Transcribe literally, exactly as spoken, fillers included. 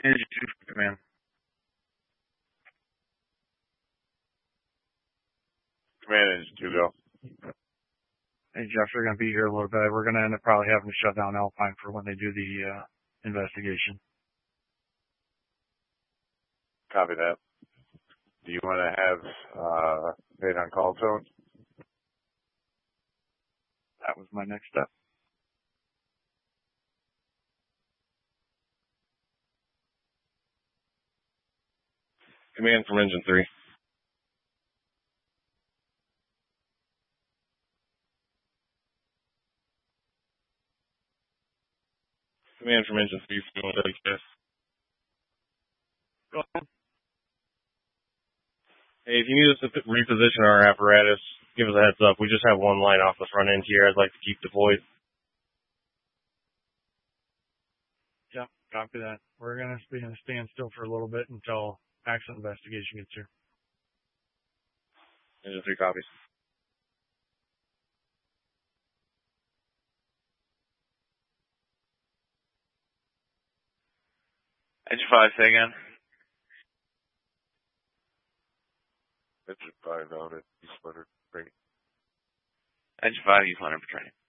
Engine two for command. Command engine two, go. Hey, Jeff, they're going to be here a little bit. We're going to end up probably having to shut down Alpine for when they do the uh, investigation. Copy that. Do you want to have uh, paid on call tone? That was my next step. Command from engine three. Command from engine three. Go ahead. Hey, if you need us to reposition our apparatus, give us a heads up. We just have one line off the front end here. I'd like to keep deployed. Yeah, copy that. We're going to be in a standstill for a little bit until accident investigation gets here. Engine three copies. Engine five, say again. Engine five out at East Leonard. Great. Engine five, East Leonard for training.